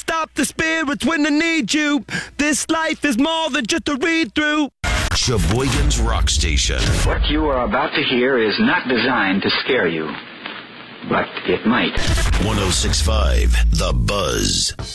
stop the spirits when they need you. This life is more than just a read-through. Sheboygan's Rock Station. What you are about to hear is not designed to scare you, but it might. 106.5 The Buzz.